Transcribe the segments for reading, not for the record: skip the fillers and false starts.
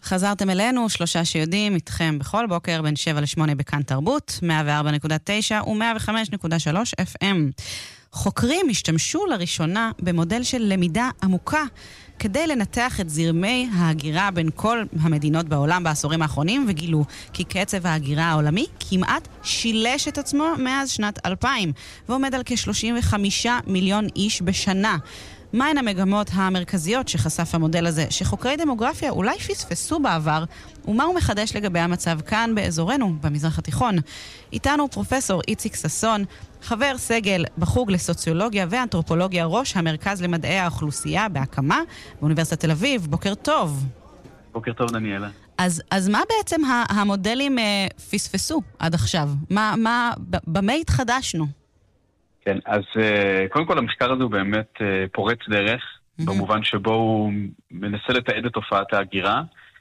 חזרתם אלינו, 3 שיודעים, איתכם בכל בוקר בין 7 ל-8 בכאן תרבות, 104.9 ו-105.3 FM. חוקרים השתמשו לראשונה במודל של למידה עמוקה כדי לנתח את זרמי ההגירה בין כל המדינות בעולם בעשורים האחרונים, וגילו כי קצב ההגירה העולמי כמעט שילש את עצמו מאז שנת 2000, ועומד על כ-35 מיליון איש בשנה. מהן המגמות המרכזיות שחשף המודל הזה, שחוקרי דמוגרפיה אולי פספסו בעבר, ומה הוא מחדש לגבי המצב כאן באזורנו, במזרח התיכון? איתנו פרופסור איציק ססון, חבר סגל בחוג לסוציולוגיה ואנתרופולוגיה, ראש המרכז למדעי האוכלוסייה בהקמה באוניברסיטת תל אביב. בוקר טוב. בוקר טוב, דניאלה. אז מה בעצם המודלים פספסו עד עכשיו? במה התחדשנו? כן, אז קודם כל המחקר הזה הוא באמת פורץ דרך, במובן שבו הוא מנסה לתעד את תופעת ההגירה,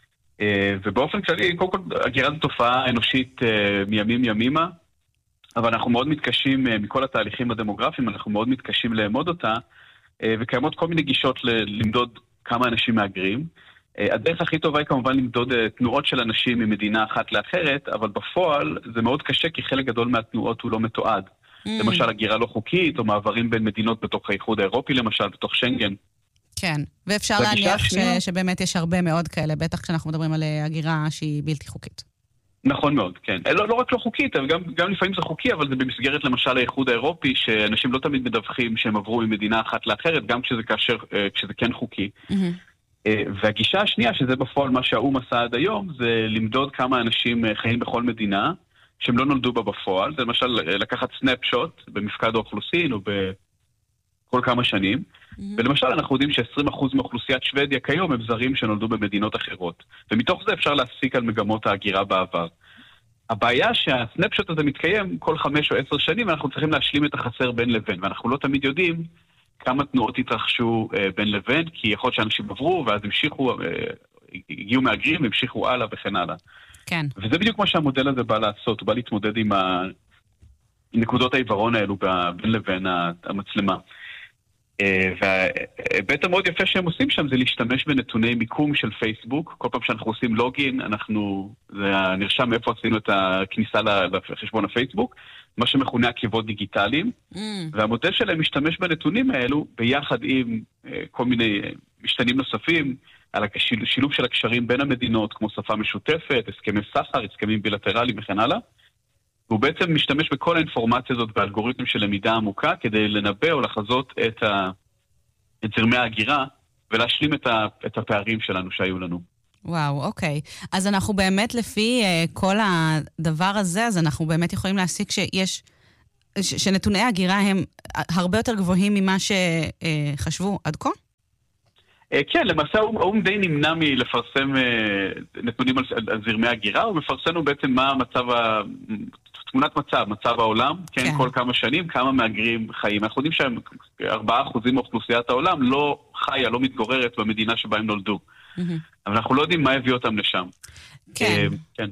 ובאופן כללי, קודם כל, הגירה זו תופעה אנושית מימים ימימה, אבל אנחנו מאוד מתקשים מכל התהליכים הדמוגרפיים, אנחנו מאוד מתקשים לאמוד אותה, וקיימות כל מיני גישות למדוד כמה אנשים מהגרים. הדרך הכי טובה היא כמובן למדוד תנועות של אנשים ממדינה אחת לאחרת, אבל בפועל זה מאוד קשה, כי חלק גדול מהתנועות הוא לא מתועד. למשל, הגירה לא חוקית, או מעברים בין מדינות בתוך האיחוד האירופי, למשל, בתוך שנגן. כן, ואפשר להניח שבאמת יש הרבה מאוד כאלה, בטח כשאנחנו מדברים על הגירה שהיא בלתי חוקית. נכון מאוד, כן. לא רק לא חוקית, אבל גם לפעמים זה חוקי, אבל זה במסגרת למשל האיחוד האירופי, שאנשים לא תמיד מדווחים שהם עברו ממדינה אחת לאחרת, גם כשזה כן חוקי. והגישה השנייה, שזה בפועל מה שהאום עשה עד היום, זה למדוד כמה אנשים חיים בכל מדינה, שהם לא נולדו בה בפועל. זה למשל לקחת סנאפשוט במפקד האוכלוסין או בכל כמה שנים. ולמשל אנחנו יודעים ש20% מאוכלוסיית שוודיה כיום הם זרים שנולדו במדינות אחרות. ומתוך זה אפשר להסיק על מגמות ההגירה בעבר. הבעיה שהסנאפשוט הזה מתקיים כל 5 או 10 שנים, ואנחנו צריכים להשלים את החסר בין לבין. ואנחנו לא תמיד יודעים כמה תנועות התרחשו בין לבין, כי יכול להיות שאנשים עברו ואז הגיעו מהגרים, המשיכו הלאה וכן הלאה. כן. וזה בדיוק מה שהמודל הזה בא לעשות, הוא בא להתמודד עם נקודות העיוורון האלו בין לבין המצלמה. והבית המאוד יפה שהם עושים שם זה להשתמש בנתוני מיקום של פייסבוק. כל פעם שאנחנו עושים לוגין, זה נרשם איפה עשינו את הכניסה לחשבון הפייסבוק, מה שמכונה עקבות דיגיטליים, והמודל שלהם משתמש בנתונים האלו ביחד עם כל מיני משתנים נוספים, על השילוב של הקשרים בין המדינות, כמו שפה משותפת, הסכמי סחר, הסכמים בילטרליים וכן הלאה. והוא בעצם משתמש בכל האינפורמציה הזאת באלגוריתם של למידה עמוקה, כדי לנבא או לחזות את זרמי ההגירה, ולהשלים את הפערים שלנו שהיו לנו. וואו, אוקיי. אז אנחנו באמת לפי כל הדבר הזה, אז אנחנו באמת יכולים להסיק שנתוני ההגירה הם הרבה יותר גבוהים ממה שחשבו עד כה? כן, למעשה האום די נמנע מלפרסם נתונים על זרמי הגירה, הוא מפרסם בעצם מה תמונת מצב העולם, כן, כל כמה שנים, כמה מהגרים חיים. אנחנו יודעים ש4% מאוכלוסיית העולם לא חיה, לא מתגוררת במדינה שבה הם נולדו. אבל אנחנו לא יודעים מה הביא אותם לשם. כן.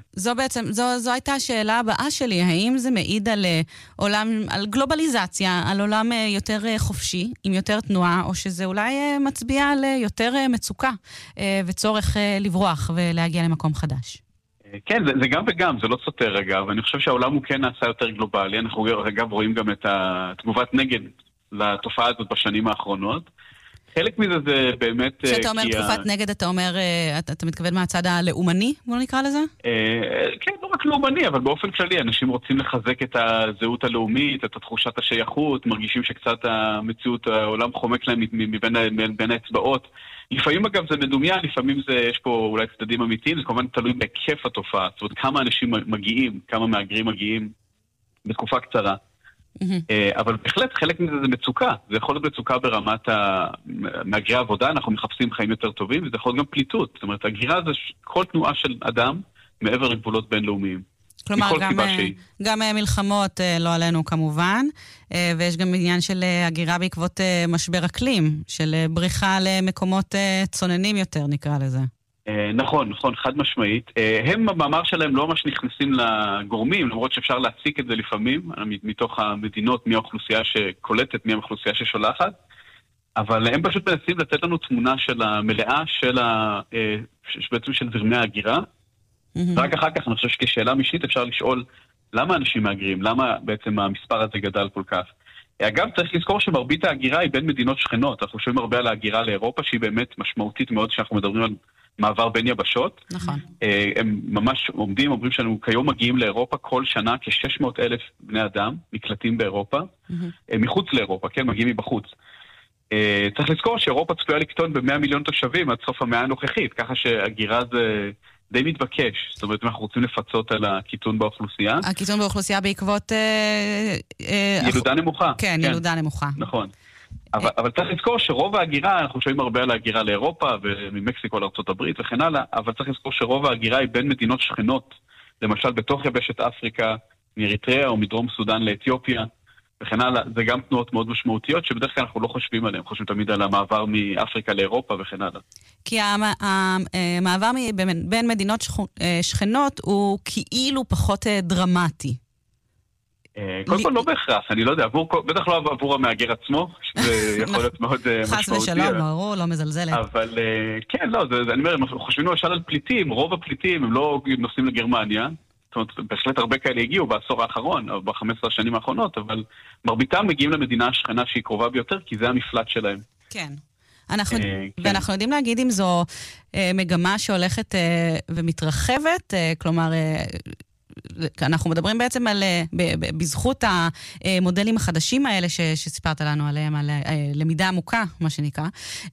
זו הייתה השאלה הבאה שלי, האם זה מעיד על עולם, על גלובליזציה, על עולם יותר חופשי, עם יותר תנועה, או שזה אולי מצביע על יותר מצוקה וצורך לברוח ולהגיע למקום חדש? כן, זה גם וגם, זה לא סותר אגב, ואני חושב שהעולם הוא כן נעשה יותר גלובלי, אנחנו אגב רואים גם את תגובת נגד לתופעה הזאת בשנים האחרונות. חלק מזה זה באמת... כשאתה אומר תקופת נגד, אתה אומר, אתה מתכוון מהצד הלאומני, בוא נקרא לזה? כן, לא רק לאומני, אבל באופן כללי, אנשים רוצים לחזק את הזהות הלאומית, את תחושת השייכות, מרגישים שקצת המציאות, העולם חומק להם מבין האצבעות. לפעמים אגב זה מדומיין, לפעמים יש פה אולי צדדים אמיתיים, זה כמובן תלוי בהיקף התופעה, זאת אומרת כמה אנשים מגיעים, כמה מהגרים מגיעים בתקופה קצרה. אבל בהחלט חלק מזה זה מצוקה, זה יכול להיות מצוקה ברמת מהגרי העבודה, אנחנו מחפשים חיים יותר טובים, וזה יכול להיות גם פליטות, זאת אומרת הגירה זה כל תנועה של אדם מעבר לגבולות בינלאומיים. כלומר גם מלחמות לא עלינו כמובן, ויש גם עניין של הגירה בעקבות משבר אקלים, של בריחה למקומות צוננים יותר נקרא לזה. נכון, חד משמעית. הם במאמר שלהם לא ממש נכנסים לגורמים, למרות שאפשר להציק את זה לפעמים, מתוך המדינות, מי האוכלוסייה שקולטת, מי האוכלוסייה ששולחת. אבל הם פשוט מנסים לתת לנו תמונה של המלאה בעצם של זרמי ההגירה. רק אחר כך אני חושב שכשאלה משנית אפשר לשאול למה אנשים מהגרים, למה בעצם המספר הזה גדל כל כך. אגב, צריך לזכור שמרבית ההגירה היא בין מדינות שכנות. אנחנו שומעים הרבה על ההגירה לאירופה, שהיא באמת משמעותית מאוד כשאנחנו מדברים על מעבר בין יבשות. נכון. הם ממש אומרים שאנו כיום מגיעים לאירופה כל שנה כ-600,000 בני אדם מקלטים באירופה, מחוץ לאירופה, כן, מגיעים מבחוץ. צריך לזכור שאירופה צפויה לקטון ב100 מיליון תושבים עד סוף המאה הנוכחית, ככה שהגירה זה די מתבקש. זאת אומרת, אנחנו רוצים לפצות על הקיטון באוכלוסייה. הקיטון באוכלוסייה בעקבות ילודה נמוכה. כן, ילודה נמוכה. נכון. אבל צריך לזכור שרוב ההגירה, אנחנו שומעים הרבה על ההגירה לאירופה וממקסיקו לארצות הברית וכן הלאה, אבל צריך לזכור שרוב ההגירה היא בין מדינות שכנות, למשל בתוך יבשת אפריקה, מאריתריאה או מדרום סודן לאתיופיה וכן הלאה. זה גם תנועות מאוד משמעותיות שבדרך כלל אנחנו לא חושבים עליהן, חושבים תמיד על המעבר מאפריקה לאירופה וכן הלאה. כי המעבר בין מדינות שכנות הוא כאילו פחות דרמטי. קודם כל לא בהכרח, אני לא יודע, בטח לא עבור המהגר עצמו, שזה יכול להיות מאוד משמעותי. חס ושלום, ברור, לא מזלזלת. אבל כן, לא, אני אומר, אנחנו חושבים למשל על פליטים, רוב הפליטים הם לא נוסעים לגרמניה, זאת אומרת, בהחלט הרבה כאלה הגיעו בעשור האחרון, או ב-15 השנים האחרונות, אבל מרביתם מגיעים למדינה השכנה שהיא קרובה ביותר, כי זה המפלט שלהם. כן. ואנחנו יודעים להגיד אם זו מגמה שהולכת ומתרחבת, כלומר, אנחנו מדברים בעצם על, בזכות המודלים החדשים האלה שסיפרת לנו עליהם, על למידה עמוקה, מה שנקרא,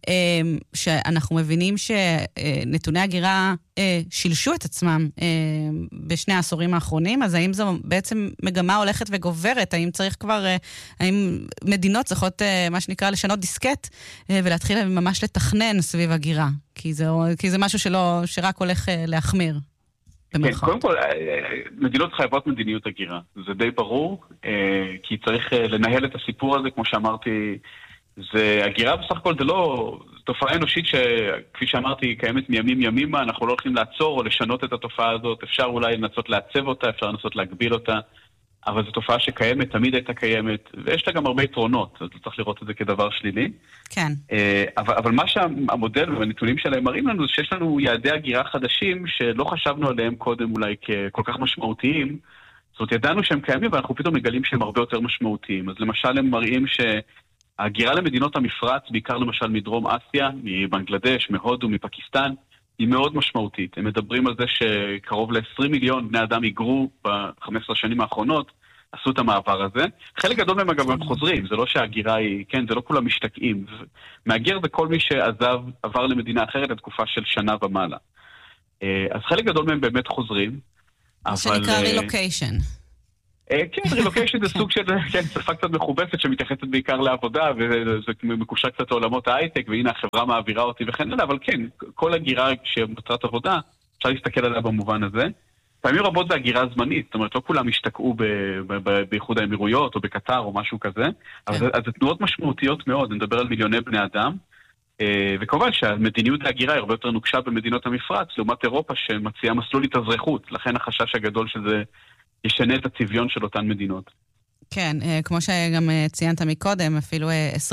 שאנחנו מבינים שנתוני הגירה שילשו את עצמם בשני העשורים האחרונים, אז האם זו בעצם מגמה הולכת וגוברת? האם צריך כבר, האם מדינות צריכות, מה שנקרא, לשנות דיסקט, ולהתחיל ממש לתכנן סביב הגירה? כי זה משהו שרק הולך להחמיר. כן, קודם כל, מדינות חייבות מדיניות הגירה. זה די ברור, כי צריך לנהל את הסיפור הזה, כמו שאמרתי, הגירה בסך הכל זה לא תופעה אנושית שכפי שאמרתי, קיימת מימים ימימה, אנחנו לא הולכים לעצור או לשנות את התופעה הזאת, אפשר אולי לנסות לעצב אותה, אפשר לנסות להגביל אותה, אבל זו תופעה שקיימת, תמיד הייתה קיימת, ויש לה גם הרבה יתרונות, אז צריך לראות את זה כדבר שלילי. כן. אבל מה שהמודל והנתונים שלהם מראים לנו, זה שיש לנו יעדי הגירה חדשים, שלא חשבנו עליהם קודם אולי ככל כך משמעותיים, זאת אומרת, ידענו שהם קיימים, ואנחנו פתאום מגלים שהם הרבה יותר משמעותיים. אז למשל הם מראים שההגירה למדינות המפרץ, בעיקר למשל מדרום אסיה, מבנגלדש, מהודו, מפקיסטן, היא מאוד משמעותית. הם מדברים על זה שקרוב ל-20 מיליון בני אדם היגרו ב-15 שנים האחרונות, עשו את המעבר הזה. חלק גדול מהם אגב הם חוזרים, זה לא שההגירה היא, כן, זה לא כולם משתקעים. מהגר זה כל מי שעזב, עבר למדינה אחרת לתקופה של שנה ומעלה. אז חלק גדול מהם באמת חוזרים. שנקרא רילוקיישן. כן, רילוקיישן זה סוג של, כן, שפה קצת מכובסת שמתייחסת בעיקר לעבודה, וזה מקושר קצת לעולמות ההייטק, והנה החברה מעבירה אותי וכן הלאה, אבל כן, כל הגירה שמטרת עבודה, אפשר להסתכל עליה במובן הזה. פעמים רבות זה הגירה זמנית, זאת אומרת, לא כולם השתקעו באיחוד האמירויות או בקטר או משהו כזה, אבל זה תנועות משמעותיות מאוד, נדבר על מיליוני בני אדם, וכמובן שהמדיניות ההגירה היא הרבה יותר נוקשה במדינות המפרץ, לעומת אירופה שמציעה מסלול התאזרחות, לכן החשש הגדול שזה ישנה את הצביון של אותן מדינות. כן, כמו שגם ציינת מקודם, אפילו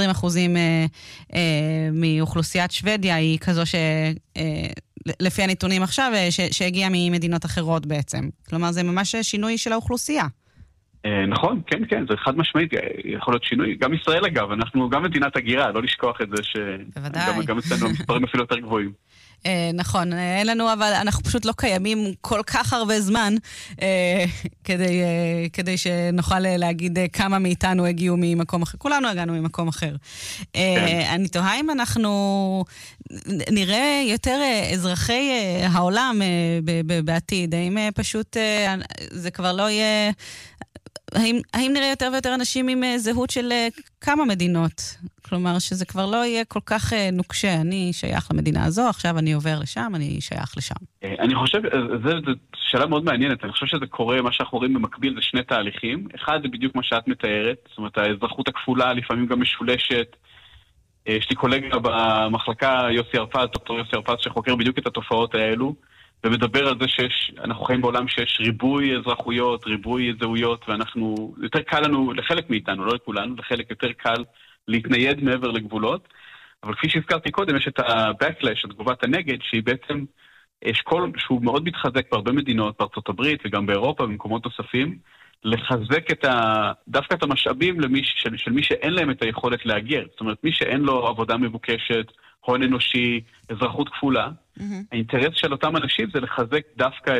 20% מאוכלוסיית שוודיה היא כזו לפי הנתונים עכשיו, שהגיעה ממדינות אחרות בעצם. כלומר, זה ממש שינוי של האוכלוסייה. נכון, כן, כן, זה חד משמעית, יכול להיות שינוי. גם ישראל אגב, אנחנו גם מדינת הגירה, לא לשכוח את זה שגם אצלנו המספרים אפילו יותר גבוהים. נכון, אין לנו, אבל אנחנו פשוט לא קיימים כל כך הרבה זמן כדי שנוכל להגיד כמה מאיתנו הגיעו ממקום אחר. כולנו הגענו ממקום אחר. אני תוהה אם אנחנו נראה יותר אזרחי העולם בעתיד, האם פשוט זה כבר לא יהיה... האם נראה יותר ויותר אנשים עם זהות של כמה מדינות? כלומר, שזה כבר לא יהיה כל כך נוקשה. אני שייך למדינה הזו, עכשיו אני עובר לשם, אני שייך לשם. אני חושב, זו שאלה מאוד מעניינת. אני חושב שזה קורה, מה שאנחנו רואים במקביל, זה שני תהליכים. אחד זה בדיוק מה שאת מתארת, זאת אומרת, האזרחות הכפולה לפעמים גם משולשת. יש לי קולגה במחלקה, דוקטור יוסי הרפז, שחוקר בדיוק את התופעות האלו. ומדבר על זה שאנחנו חיים בעולם שיש ריבוי אזרחויות, ריבוי זהויות, ואנחנו, יותר קל לנו, לחלק מאיתנו, לא לכולנו, לחלק יותר קל להתנייד מעבר לגבולות, אבל כפי שהזכרתי קודם, יש את ה-backlash, את תגובת הנגד, שהיא בעצם אשכול שהוא מאוד מתחזק בהרבה מדינות, בארצות הברית וגם באירופה ובמקומות נוספים, לחזק דווקא את המשאבים של מי שאין להם את היכולת להגר. זאת אומרת, מי שאין לו עבודה מבוקשת, הון אנושי, אזרחות כפולה, האינטרס של אותם אנשים זה לחזק דווקא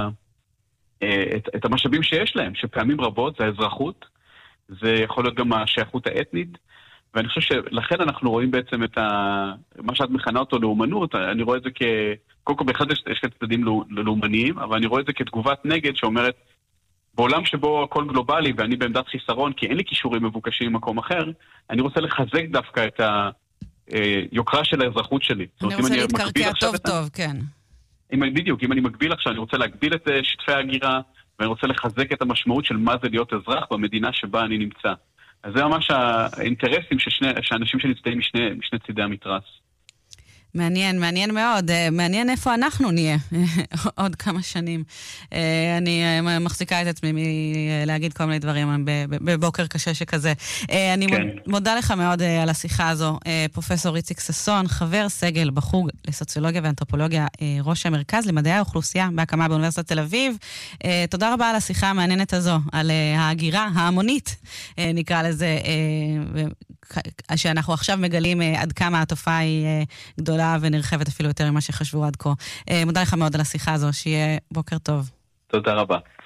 את המשאבים שיש להם, שפעמים רבות זה האזרחות, זה יכול להיות גם השייכות האתנית, ואני חושב שלכן אנחנו רואים בעצם מה שאת מכנה אותו לאומנות, אני רואה את זה קודם כל באחד יש צדדים לאומניים, אבל אני רואה את זה כתגובת נגד שאומרת, בעולם שבו הכל גלובלי ואני בעמדת חיסרון, כי אין לי כישורים מבוקשים במקום אחר, אני רוצה לחזק דווקא את היוקרה של האזרחות שלי. אני רוצה להתקרקע טוב טוב, כן. בדיוק, אם אני מגביל עכשיו, אני רוצה להגביל את שטחי ההגירה, ואני רוצה לחזק את המשמעות של מה זה להיות אזרח במדינה שבה אני נמצא. אז זה ממש האינטרסים שהאנשים שנמצאים משני צידי המתרס. מעניין, מעניין מאוד. מעניין איפה אנחנו נהיה עוד כמה שנים. אני מחזיקה את עצמי להגיד כל מיני דברים בבוקר קשה שכזה. אני מודה לך מאוד על השיחה הזו. פרופסור איציק ששון, חבר סגל בחוג לסוציולוגיה ואנתרופולוגיה, ראש המרכז למדעי האוכלוסייה בהקמה באוניברסיטת תל אביב. תודה רבה על השיחה המעניינת הזו, על ההגירה ההמונית, נקרא לזה, שאנחנו עכשיו מגלים עד כמה התופעה היא גדולה ונרחבת אפילו יותר ממה שחשבו עד כה. מודה לך מאוד על השיחה הזו, שיהיה בוקר טוב. תודה רבה.